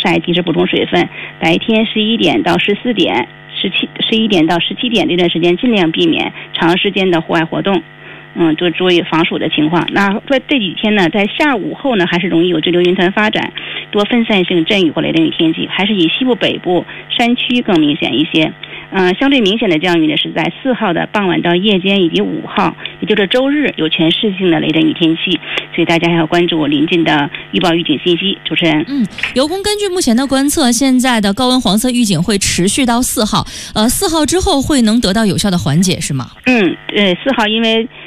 晒，及时补充水分。白天11点到14点、11点到17点这段时间尽量避免长时间的户外活动。就注意防暑的情况。那在这几天呢，在下午后呢，还是容易有对流云团发展，多分散性阵雨或雷阵雨天气，还是以西部北部山区更明显一些。相对明显的降雨呢，是在4号的傍晚到夜间，以及5号，也就是周日有全市性的雷阵雨天气，所以大家还要关注临近的预报预警信息。主持人， 油工根据目前的观测，现在的高温黄色预警会持续到4号，4号之后会能得到有效的缓解，是吗？ 4号因为